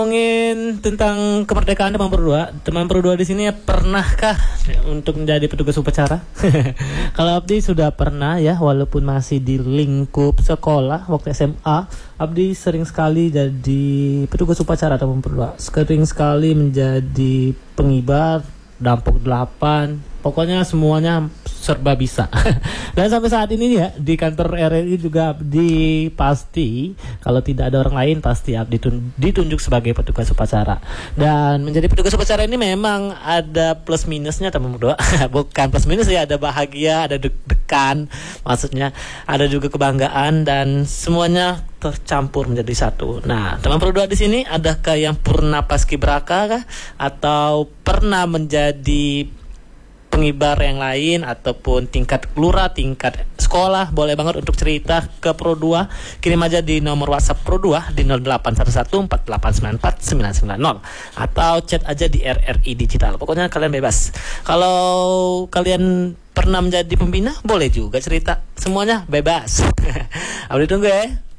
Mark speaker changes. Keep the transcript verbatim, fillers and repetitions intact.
Speaker 1: Ngomongin tentang kemerdekaan teman berdua, teman berdua di sini ya, pernahkah untuk menjadi petugas upacara? Kalau Abdi sudah pernah ya, walaupun masih di lingkup sekolah waktu S M A, Abdi sering sekali jadi petugas upacara teman berdua. Sering sekali menjadi pengibar, dampok delapan, pokoknya semuanya serba bisa. Dan sampai saat ini ya di kantor R R I juga Abdi pasti, kalau tidak ada orang lain pasti Abdi ditunjuk sebagai petugas upacara. Dan menjadi petugas upacara ini memang ada plus minusnya teman berdua. Bukan plus minus ya, ada bahagia, ada deg-degan, maksudnya ada juga kebanggaan dan semuanya tercampur menjadi satu. Nah, teman berdua di sini adakah yang purna paskibraka kah, atau pernah menjadi pengibar yang lain ataupun tingkat lurah, tingkat sekolah? Boleh banget untuk cerita ke Pro dua. Kirim aja di nomor WhatsApp Pro dua di nol delapan satu satu empat delapan sembilan empat sembilan sembilan nol atau chat aja di R R I Digital. Pokoknya kalian bebas. Kalau kalian pernah menjadi pembina, boleh juga cerita. Semuanya bebas. Abdi tunggu ya.